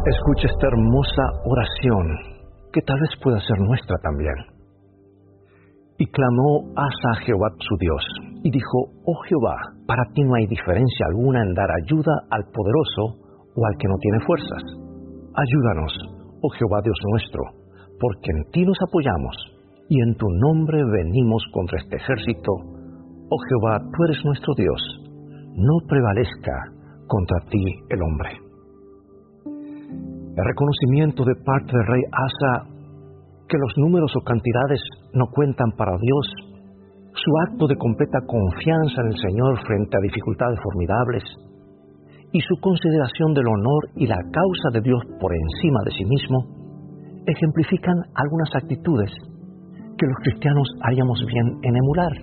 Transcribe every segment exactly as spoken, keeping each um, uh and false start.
Escucha esta hermosa oración, que tal vez pueda ser nuestra también. Y clamó Asa a Jehová su Dios, y dijo: Oh Jehová, para ti no hay diferencia alguna en dar ayuda al poderoso o al que no tiene fuerzas. Ayúdanos, oh Jehová Dios nuestro, porque en ti nos apoyamos, y en tu nombre venimos contra este ejército. Oh Jehová, tú eres nuestro Dios, no prevalezca contra ti el hombre. El reconocimiento de parte del rey Asa que los números o cantidades no cuentan para Dios, su acto de completa confianza en el Señor frente a dificultades formidables, y su consideración del honor y la causa de Dios por encima de sí mismo, ejemplifican algunas actitudes que los cristianos haríamos bien en emular.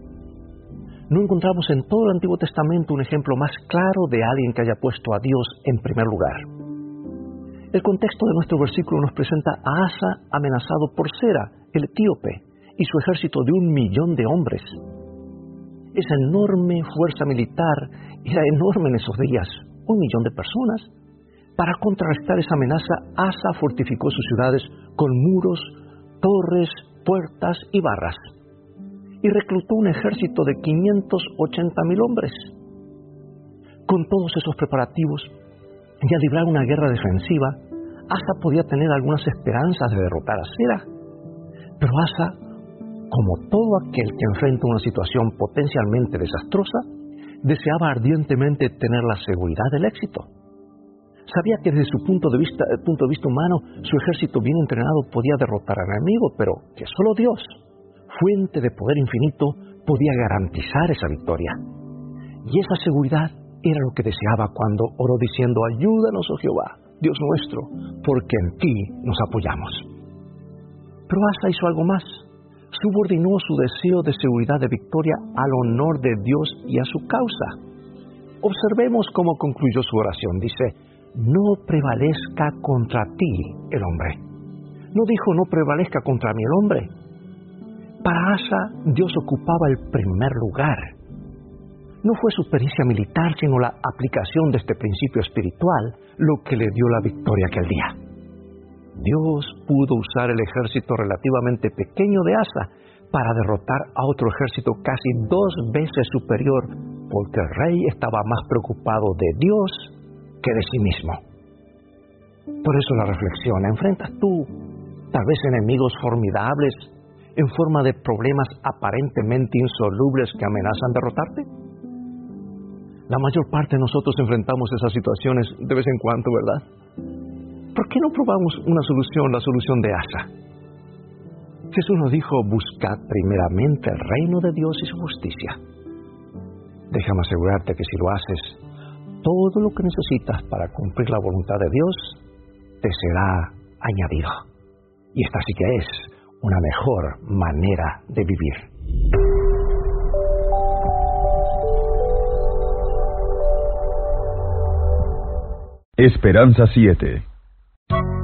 No encontramos en todo el Antiguo Testamento un ejemplo más claro de alguien que haya puesto a Dios en primer lugar. El contexto de nuestro versículo nos presenta a Asa amenazado por Sera, el etíope, y su ejército de un millón de hombres. Esa enorme fuerza militar era enorme en esos días, un millón de personas. Para contrarrestar esa amenaza, Asa fortificó sus ciudades con muros, torres, puertas y barras, y reclutó un ejército de quinientos ochenta mil hombres. Con todos esos preparativos, y al librar una guerra defensiva, Asa podía tener algunas esperanzas de derrotar a Sera. Pero Asa, como todo aquel que enfrenta una situación potencialmente desastrosa, deseaba ardientemente tener la seguridad del éxito. Sabía que desde su punto de vista, el punto de vista humano, su ejército bien entrenado podía derrotar al enemigo, pero que solo Dios, fuente de poder infinito, podía garantizar esa victoria. Y esa seguridad era lo que deseaba cuando oró diciendo: ayúdanos, oh Jehová, Dios nuestro, porque en ti nos apoyamos. Pero Asa hizo algo más. Subordinó su deseo de seguridad de victoria al honor de Dios y a su causa. Observemos cómo concluyó su oración. Dice: no prevalezca contra ti el hombre. No dijo: no prevalezca contra mí el hombre. Para Asa, Dios ocupaba el primer lugar. No fue su pericia militar, sino la aplicación de este principio espiritual lo que le dio la victoria aquel día. Dios pudo usar el ejército relativamente pequeño de Asa para derrotar a otro ejército casi dos veces superior, porque el rey estaba más preocupado de Dios que de sí mismo. Por eso la reflexión: ¿enfrentas tú tal vez enemigos formidables en forma de problemas aparentemente insolubles que amenazan derrotarte? La mayor parte de nosotros enfrentamos esas situaciones de vez en cuando, ¿verdad? ¿Por qué no probamos una solución, la solución de Asa? Jesús nos dijo: buscad primeramente el reino de Dios y su justicia. Déjame asegurarte que si lo haces, todo lo que necesitas para cumplir la voluntad de Dios te será añadido. Y esta sí que es una mejor manera de vivir. Esperanza siete.